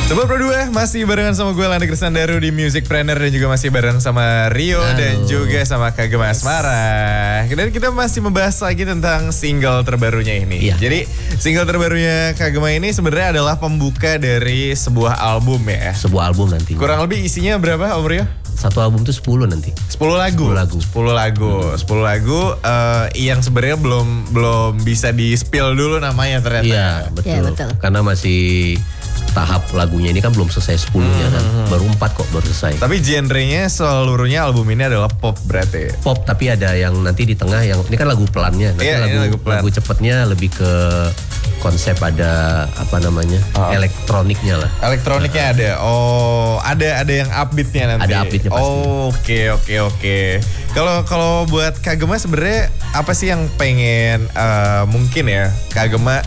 Sobat Pro 2 masih barengan sama gue Landa Kristandaru di Music Planner dan juga masih bareng sama Rio dan juga sama Kagem Asmara. Dan kita masih membahas lagi tentang single terbarunya ini. Iya. Jadi single terbarunya Kagema ini sebenarnya adalah pembuka dari sebuah album ya. Sebuah album nanti. Kurang lebih isinya berapa Om Rio? Satu album tuh 10 nanti. 10 lagu. 10 lagu yang sebenarnya belum bisa di-spill dulu namanya ternyata. Iya, betul. Iya, betul. Karena masih tahap lagunya ini kan belum selesai 10-nya kan. Baru 4 kok baru selesai. Tapi genrenya seluruhnya album ini adalah pop berarti. Pop tapi ada yang nanti di tengah yang ini kan lagu pelannya. Nanti Iya, ini lagu pelan. lagu cepetnya lebih ke konsep ada apa namanya? Elektroniknya lah. Elektroniknya ada. Oh, ada yang upbeatnya nanti. Ada upbeatnya pasti. Oh, oke. Kalau buat Kagema sebenarnya apa sih yang pengen mungkin ya Kagema